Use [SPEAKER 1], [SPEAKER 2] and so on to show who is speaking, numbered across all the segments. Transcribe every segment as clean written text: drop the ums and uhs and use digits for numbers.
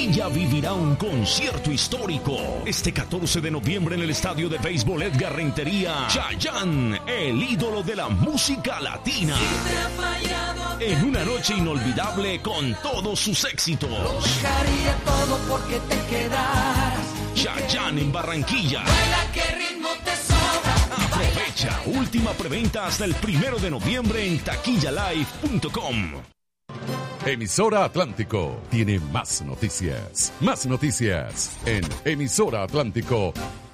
[SPEAKER 1] Barranquilla vivirá un concierto histórico este 14 de noviembre en el estadio de béisbol Edgar Rentería. Chayanne, el ídolo de la música latina, en una noche inolvidable con todos sus éxitos.
[SPEAKER 2] Dejaría todo porque te quedaras.
[SPEAKER 1] Chayanne en Barranquilla.
[SPEAKER 2] Baila, qué ritmo te sobra.
[SPEAKER 1] Aprovecha, última preventa hasta el 1 de noviembre en taquillalive.com.
[SPEAKER 3] Emisora Atlántico tiene más noticias. Más noticias en Emisora Atlántico.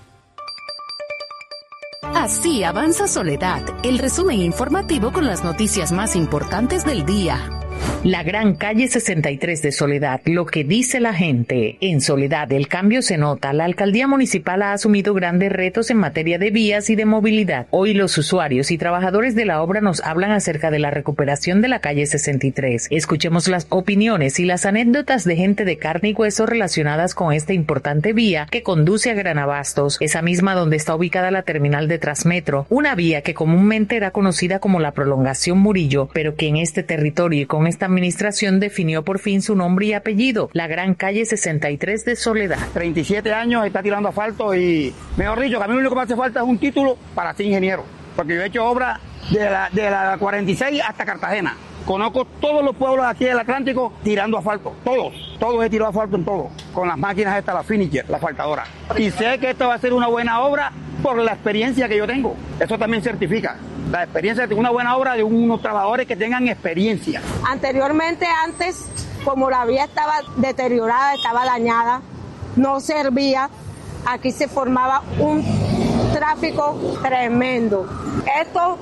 [SPEAKER 4] Así avanza Soledad, el resumen informativo con las noticias más importantes del día. La gran calle 63 de Soledad, lo que dice la gente. En Soledad el cambio se nota. La alcaldía municipal ha asumido grandes retos en materia de vías y de movilidad. Hoy los usuarios y trabajadores de la obra nos hablan acerca de la recuperación de la calle 63. Escuchemos las opiniones y las anécdotas de gente de carne y hueso relacionadas con esta importante vía que conduce a Gran Abastos, esa misma donde está ubicada la terminal de Transmetro, una vía que comúnmente era conocida como la Prolongación Murillo, pero que en este territorio y con esta administración definió por fin su nombre y apellido, la gran calle 63 de Soledad.
[SPEAKER 5] 37 años está tirando asfalto y, mejor dicho, que a mí lo único que me hace falta es un título para ser ingeniero, porque yo he hecho obra de la 46 hasta Cartagena. Conozco todos los pueblos aquí del Atlántico tirando asfalto, todos he tirado asfalto en todo, con las máquinas estas, la Finisher, la asfaltadora. Y sé que esto va a ser una buena obra por la experiencia que yo tengo. Eso también certifica la experiencia de una buena obra de unos trabajadores que tengan experiencia.
[SPEAKER 6] Anteriormente, antes, como la vía estaba deteriorada, estaba dañada, no servía, aquí se formaba un tráfico tremendo. Esto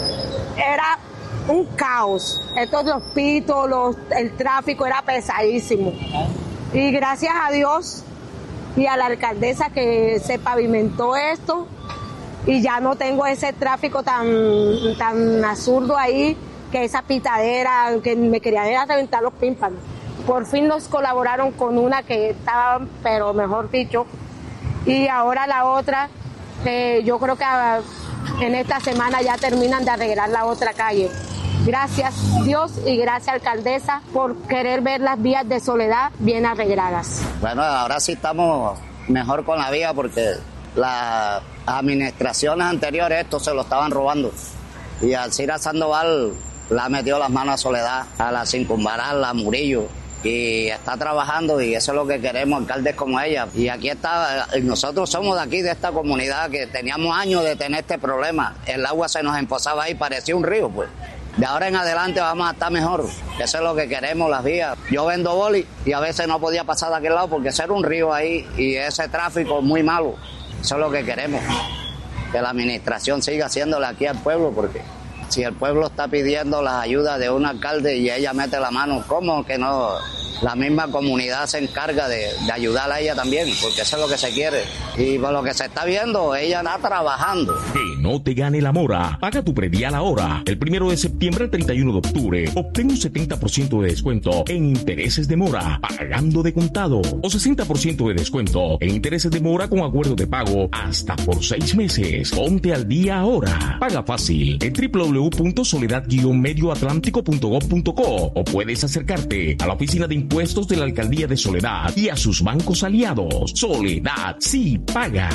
[SPEAKER 6] era un caos. Estos los pitos, el tráfico era pesadísimo. Y gracias a Dios y a la alcaldesa que se pavimentó esto, y ya no tengo ese tráfico tan absurdo ahí, que esa pitadera, que me quería reventar los tímpanos. Por fin nos colaboraron con una que estaba, pero mejor dicho, y ahora la otra, yo creo que en esta semana ya terminan de arreglar la otra calle. Gracias Dios y gracias alcaldesa por querer ver las vías de Soledad bien arregladas.
[SPEAKER 7] Bueno, ahora sí estamos mejor con la vía porque las administraciones anteriores esto se lo estaban robando. Y Alcira Sandoval la metió las manos a Soledad, a la Circunvalar, a Murillo. Y está trabajando y eso es lo que queremos, alcaldes como ella. Y aquí está, nosotros somos de aquí, de esta comunidad, que teníamos años de tener este problema. El agua se nos empozaba ahí, parecía un río, pues. De ahora en adelante vamos a estar mejor. Eso es lo que queremos, las vías. Yo vendo boli y a veces no podía pasar de aquel lado porque ese era un río ahí y ese tráfico muy malo. Eso es lo que queremos, que la administración siga haciéndole aquí al pueblo, porque si el pueblo está pidiendo las ayudas de un alcalde y ella mete la mano, ¿cómo que no? La misma comunidad se encarga de ayudarla a ella también, porque eso es lo que se quiere. Y por lo que se está viendo, ella está trabajando.
[SPEAKER 1] Que no te gane la mora. Paga tu predial ahora. El 1 de septiembre al 31 de octubre. Obtén un 70% de descuento en intereses de mora, pagando de contado. O 60% de descuento en intereses de mora con acuerdo de pago hasta por 6 meses. Ponte al día ahora. Paga fácil en www.soledad-medioatlántico.gov.co o puedes acercarte a la oficina de impuestos de la alcaldía de Soledad y a sus bancos aliados. Soledad sí paga.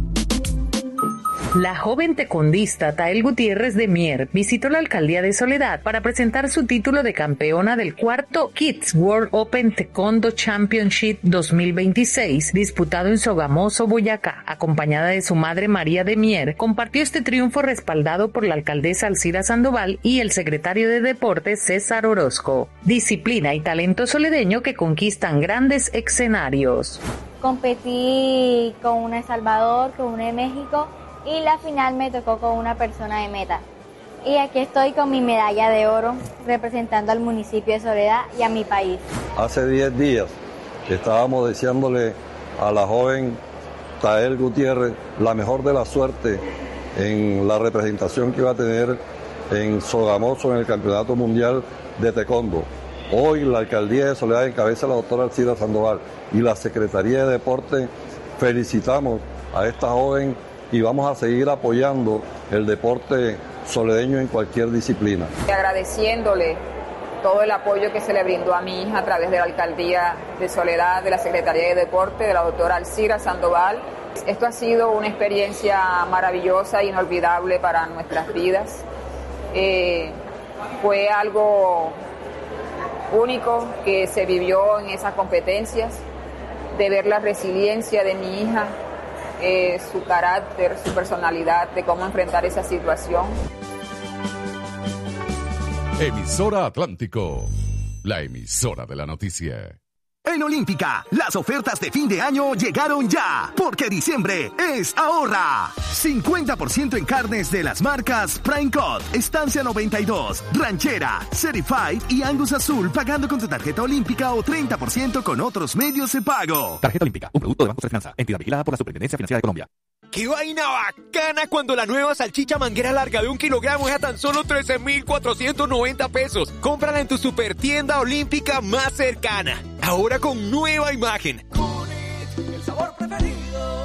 [SPEAKER 4] La joven tecondista Tael Gutiérrez de Mier visitó la alcaldía de Soledad para presentar su título de campeona del cuarto Kids World Open Taekwondo Championship 2026, disputado en Sogamoso, Boyacá. Acompañada de su madre María de Mier, compartió este triunfo respaldado por la alcaldesa Alcira Sandoval y el secretario de Deportes César Orozco. Disciplina y talento soledeño que conquistan grandes escenarios.
[SPEAKER 8] Competí con una de Salvador, con una de México, y la final me tocó con una persona de Meta. Y aquí estoy con mi medalla de oro representando al municipio de Soledad y a mi país.
[SPEAKER 9] Hace 10 días estábamos deseándole a la joven Tael Gutiérrez la mejor de la suerte en la representación que iba a tener en Sogamoso en el Campeonato Mundial de Taekwondo. Hoy la alcaldía de Soledad encabeza la doctora Alcira Sandoval y la Secretaría de Deporte felicitamos a esta joven y vamos a seguir apoyando el deporte soledeño en cualquier disciplina.
[SPEAKER 10] Agradeciéndole todo el apoyo que se le brindó a mi hija a través de la Alcaldía de Soledad, de la Secretaría de Deporte, de la doctora Alcira Sandoval. Esto ha sido una experiencia maravillosa e inolvidable para nuestras vidas. Fue algo único que se vivió en esas competencias, de ver la resiliencia de mi hija, su carácter, su personalidad, de cómo enfrentar esa situación.
[SPEAKER 3] Emisora Atlántico, la emisora de la noticia.
[SPEAKER 11] En Olímpica, las ofertas de fin de año llegaron ya, porque diciembre es ahorra. 50% en carnes de las marcas Prime Cut, Estancia 92, Ranchera, Certified y Angus Azul, pagando con tu tarjeta Olímpica o 30% con otros medios de pago.
[SPEAKER 12] Tarjeta Olímpica, un producto de Banco Finanza, entidad vigilada por la Superintendencia Financiera de Colombia.
[SPEAKER 13] ¡Qué vaina bacana cuando la nueva salchicha manguera larga de 1 kilogramo es a tan solo 13,490 pesos! Cómprala en tu super tienda Olímpica más cercana. Ahora con nueva imagen.
[SPEAKER 2] El sabor preferido.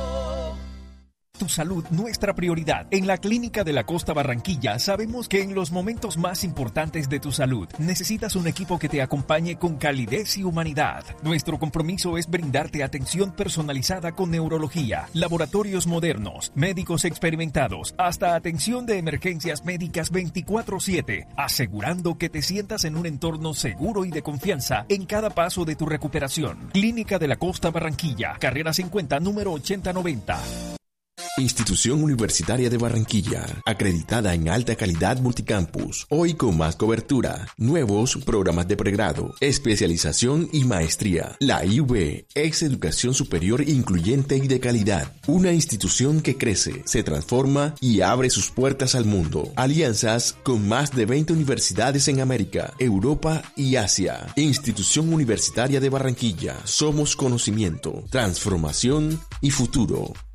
[SPEAKER 14] Tu salud, nuestra prioridad. En la Clínica de la Costa Barranquilla sabemos que en los momentos más importantes de tu salud necesitas un equipo que te acompañe con calidez y humanidad. Nuestro compromiso es brindarte atención personalizada con neurología, laboratorios modernos, médicos experimentados, hasta atención de emergencias médicas 24/7, asegurando que te sientas en un entorno seguro y de confianza en cada paso de tu recuperación. Clínica de la Costa Barranquilla, carrera 50, número 8090.
[SPEAKER 15] Institución Universitaria de Barranquilla, acreditada en alta calidad multicampus, hoy con más cobertura, nuevos programas de pregrado, especialización y maestría. La IUB es educación superior incluyente y de calidad, una institución que crece, se transforma y abre sus puertas al mundo. Alianzas con más de 20 universidades en América, Europa y Asia. Institución Universitaria de Barranquilla, somos conocimiento, transformación y futuro.